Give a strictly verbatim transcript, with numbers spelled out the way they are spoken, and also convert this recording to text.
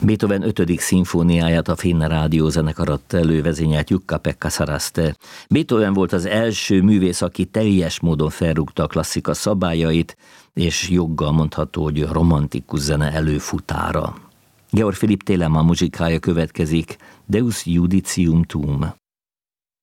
Beethoven ötödik szimfóniáját a Finn Rádiózenekar adta elő, vezényelt Jukka-Pekka Saraste. Beethoven volt az első művész, aki teljes módon felrúgta a klasszika szabályait, és joggal mondható, hogy romantikus zene előfutára. Georg Philipp Telemann muzsikája következik, Deus Judicium Tuum.